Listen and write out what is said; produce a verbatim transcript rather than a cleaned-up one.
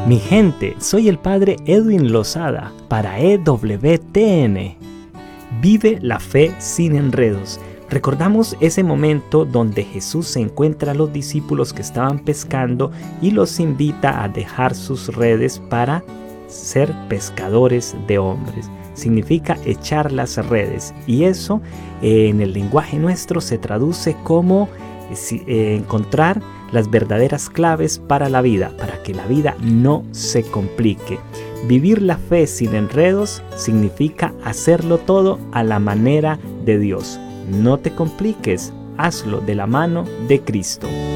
Mi gente, soy el padre Edwin Lozada para E W T N. Vive la fe sin enredos. Recordamos ese momento donde Jesús se encuentra a los discípulos que estaban pescando y los invita a dejar sus redes para ser pescadores de hombres. Significa echar las redes, y eso eh, en el lenguaje nuestro se traduce como eh, encontrar las verdaderas claves para la vida, para que la vida no se complique. Vivir la fe sin enredos significa hacerlo todo a la manera de Dios. No te compliques, hazlo de la mano de Cristo.